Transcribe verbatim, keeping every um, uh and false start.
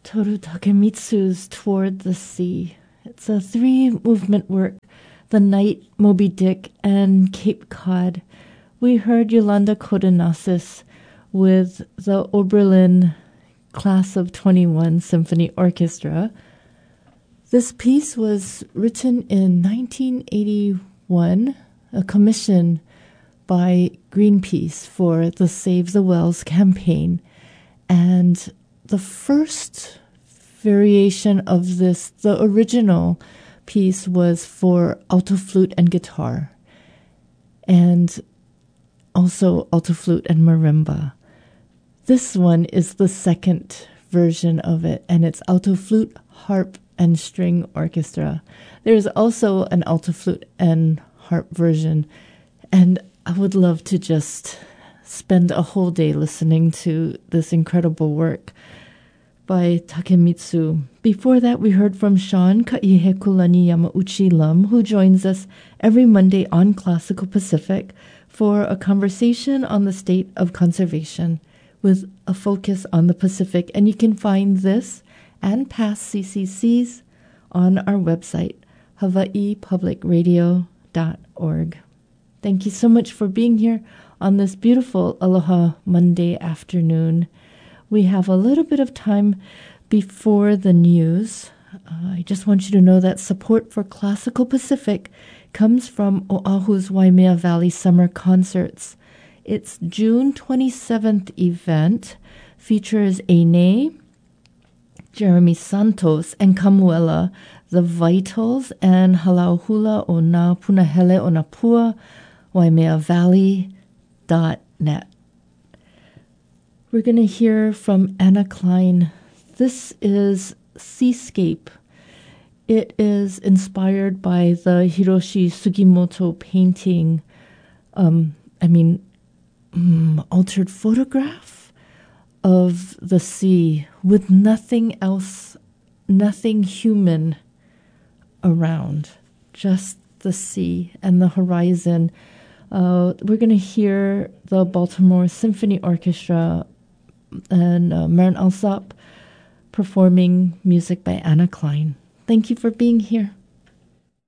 Toru Takemitsu's Toward the Sea. It's a three-movement work, The Night, Moby Dick, and Cape Cod. We heard Yolanda Kodanassis with the Oberlin Class of twenty-one Symphony Orchestra. This piece was written in nineteen eighty-one, a commission by Greenpeace for the Save the Whales campaign. And the first variation of this, the original piece, was for alto flute and guitar, and also alto flute and marimba. This one is the second version of it, and it's alto flute, harp, and string orchestra. There's also an alto flute and harp version, and I would love to just spend a whole day listening to this incredible work by Takemitsu. Before that, we heard from Sean Kaihekulani Yamauchi Lum, who joins us every Monday on Classical Pacific for a conversation on the state of conservation with a focus on the Pacific. And you can find this and past C C Cs on our website, hawaii public radio dot org. Thank you so much for being here on this beautiful Aloha Monday afternoon. We have a little bit of time before the news. Uh, I just want you to know that support for Classical Pacific comes from Oahu's Waimea Valley Summer Concerts. Its June twenty-seventh event features Aine, Jeremy Santos, and Kamuela, The Vitals, and Halauhula o Nā Punahele o Napua, waimea valley dot net. We're going to hear from Anna Klein. This is Seascape. It is inspired by the Hiroshi Sugimoto painting, um, I mean, mm, altered photograph of the sea with nothing else, nothing human around, just the sea and the horizon. Uh, we're going to hear the Baltimore Symphony Orchestra and uh, Mern Alsop performing music by Anna Klein. Thank you for being here.